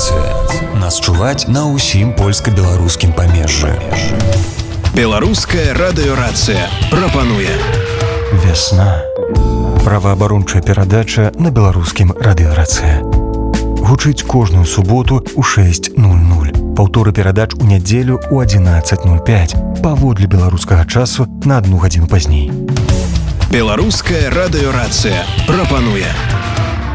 радыёрацыя. Нас чуваць на ўсім польска-беларускім памежжы. Беларуская радыёрацыя прапануе Вясна. Праваабарончая перадача на беларускім радыёрацыя. Гучыць кожную суботу ў 6:00. Паўторы перадач у нядзелю ў 11:05. Паводле беларускага часу на 1 гадзіну пазней. Беларуская радыёрацыя прапануе